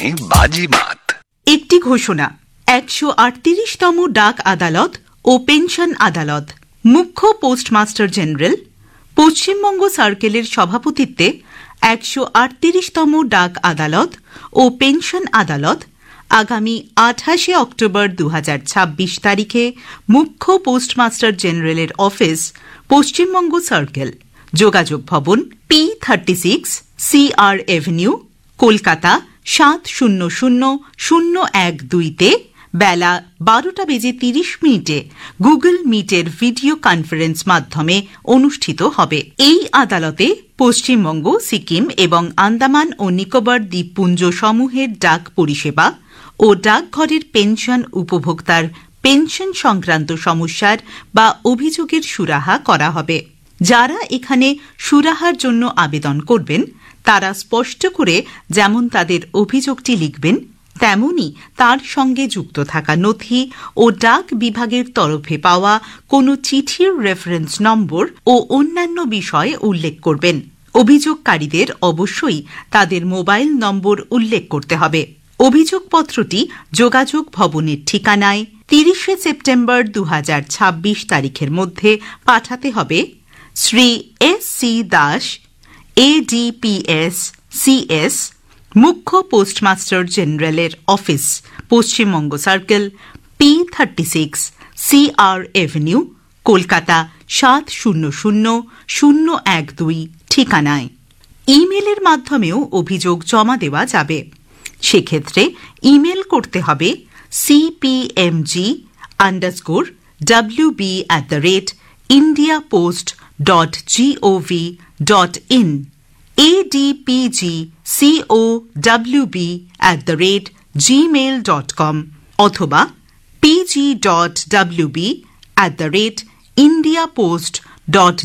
বাজিমাত। একটি ঘোষণা। 138তম ডাক আদালত ও পেনশন আদালত মুখ্য পোস্টমাস্টার জেনারেল পশ্চিমবঙ্গ সার্কেলের সভাপতিত্বে 138তম ডাক আদালত ও পেনশন আদালত আগামী 28 অক্টোবর 2026 তারিখে মুখ্য পোস্টমাস্টার জেনারেলের অফিস, পশ্চিমবঙ্গ সার্কেল, যোগাযোগ ভবন, P36 CR এভিনিউ, কলকাতা 700012-তে বেলা 12:30 গুগল মিটের ভিডিও কনফারেন্স মাধ্যমে অনুষ্ঠিত হবে। এই আদালতে পশ্চিমবঙ্গ, সিকিম এবং আন্দামান ও নিকোবর দ্বীপপুঞ্জ সমূহের ডাক পরিষেবা ও ডাকঘরের পেনশন উপভোক্তার পেনশন সংক্রান্ত সমস্যার বা অভিযোগের সুরাহা করা হবে। যারা এখানে সুরাহার জন্য আবেদন করবেন তারা স্পষ্ট করে যেমন তাদের অভিযোগটি লিখবেন, তেমনি তার সঙ্গে যুক্ত থাকা নথি ও ডাক বিভাগের তরফে পাওয়া কোনো চিঠির রেফারেন্স নম্বর ও অন্যান্য বিষয় উল্লেখ করবেন। অভিযোগকারীদের অবশ্যই তাদের মোবাইল নম্বর উল্লেখ করতে হবে। অভিযোগপত্রটি যোগাযোগ ভবনের ঠিকানায় 30 সেপ্টেম্বর 2026 তারিখের মধ্যে পাঠাতে হবে। Shri S.C. Das, ADPS CS, মুখ্য পোস্টমাস্টার জেনারেলের office, Paschimbanga circle, P36 CR Avenue, Kolkata 700012 ঠিকানায়। ইমেলের মাধ্যমেও অভিযোগ জমা দেওয়া যাবে। সেক্ষেত্রে ইমেল করতে হবে cpmg_indiapost.gov.in, adpgcowb@gmail.com অথবা pg.wb@indiapost.gov.in